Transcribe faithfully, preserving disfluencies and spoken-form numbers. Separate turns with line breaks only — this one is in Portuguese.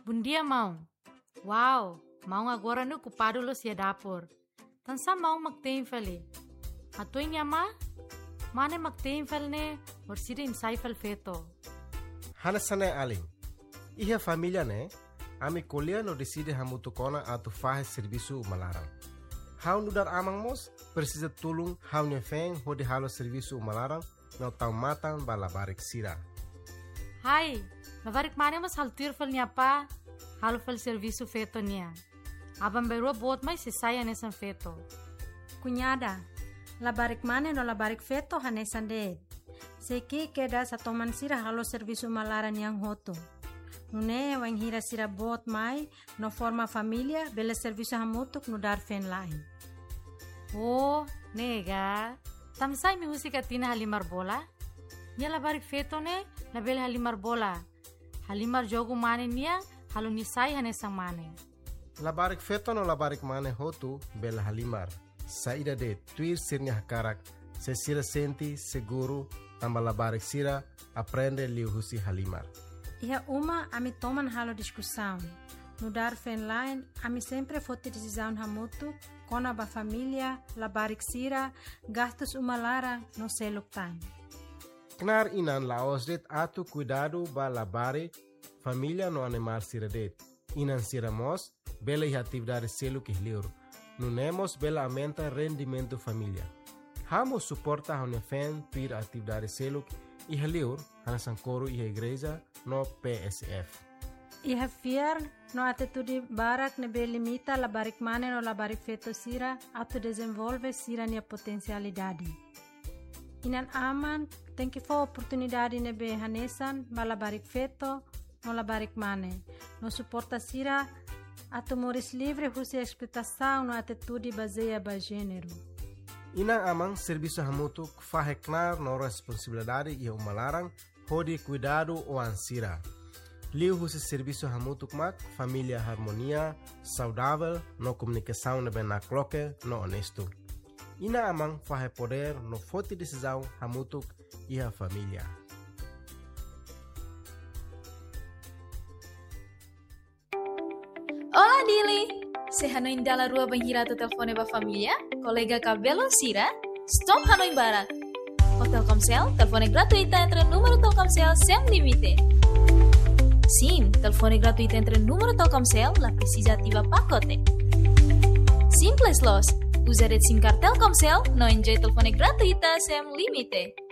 Bom dia, Maung. Wow, Maung agora no ocupado lo sia dapur. Tansa Maung magteenfeli. Atoy niya ma? Mane magteenfel ne, or sida insaifel feto.
Hanasane aling. Iha família ne, ami kolia no decide hamutu kona atu fahe serviço malarang. Hau nudar amang mos, precisa tulung hau nyefeng hodi halo serviço malarang, no tau matang balabarik sira.
Hai, labarik mane mas haltir fel niya pa, halo fel serviço feto niya. Abang berua bot mai se saya nesan feto.
Cunhada, labarik mane no labarik feto hanesan de. Seki keda sa toman sira halo serviço malaran yang hoto. Nune wang hira sira bot mai no forma família bela serviço hamutuk no dar fen lain.
Oh, nega. Tamsay mi husika tina halimar bola? Nia labarik feto ne, label halimar bola. Halimar jogo mane niya, halo nisay hanesang mane.
Labarik feto no labarik mane hotu bela halimar. Saída de tuir sirnya hakarak, se sira senti seguro, tamba labarik sira, aprende liu husi halimar.
Iha uma ami toman halo discussão. No dar fen line, ami sempre fote decisão hamutu, kona ba família, labarik sira, gastos uma lara no seluk time.
Knar inan laos det atu cuidado ba labarik, família no animal sira det. Inan sira mos, bela iha atividade seluk ihliur. Nunemos bela aumenta rendimento família. Hamo suporta hone fen tuir atividade seluk ihliur, hanasan coro iha igreja no P S F.
Iha fiar no atitude barak ne be limita labarik mane no labarik feto sira atu desenvolve sira nia potencialidade. Inan aman tem que for oportunidade ne be hanesan ba labarik feto no labarik mane. No suporta sira atu moris livre husi expectação no atitude baseia ba gênero.
Inang amang serviço hamutuk faheknar no responsabilidade e umalarang hodi cuidado o ansira. Liu husi serviço hamutuk mak família harmonia, saudável, no comunicação ne na cloque, no honesto. Ina amang fahe poder no forte decisão hamutuk e a família.
Olá, Dili! Se Hanoi dala rua banhira tu telefone ba família, colega cabelo sira, stop Hanoi Barak. O Telkomsel, telefone gratuita entre número Telkomsel sem limite. Sim, telefone gratuito entre número Telkomsel, la precisa ativa pacote. Simples los, usa red SIM card Telkomsel, no enjoy telefone gratuita sem limite.